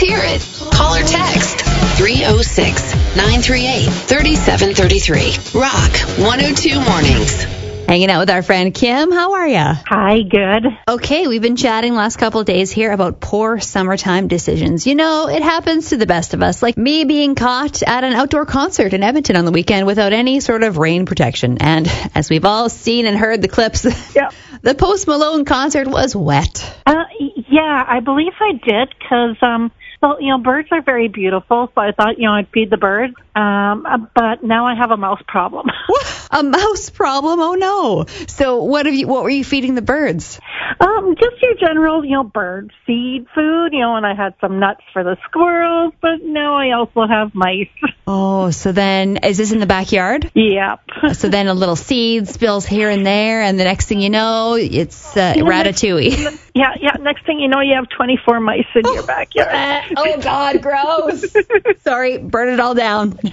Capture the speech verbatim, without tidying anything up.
hear it. Call or text three oh six, nine three eight, three seven three three. Rock one oh two Mornings. Hanging out with our friend Kim. How are ya? Hi, good. Okay, we've been chatting last couple of days here about poor summertime decisions. You know, it happens to the best of us, like me being caught at an outdoor concert in Edmonton on the weekend without any sort of rain protection. And as we've all seen and heard the clips, Yeah. the Post Malone concert was wet. Uh, yeah, I believe I did because, um, well, you know, birds are very beautiful, so I thought, you know, I'd feed the birds. Um, uh, but now I have a mouse problem. A mouse problem? Oh no! So what have you? What were you feeding the birds? Um, just your general, you know, bird seed food, you know, and I had some nuts for the squirrels, but now I also have mice. Oh, so then is this in the backyard? Yep. So then a little seed spills here and there, and the next thing you know, it's uh, ratatouille. Yeah, yeah. Next thing you know, you have twenty-four mice in your backyard. Oh God, gross! Sorry, burn it all down.